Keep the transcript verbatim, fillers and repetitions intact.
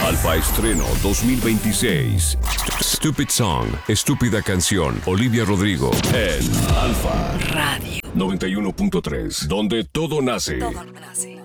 Alfa Estreno dos mil veintiséis. Stupid Song, Estúpida Canción. Olivia Rodrigo en Alfa Radio noventa y uno punto tres, donde todo nace. todo nace.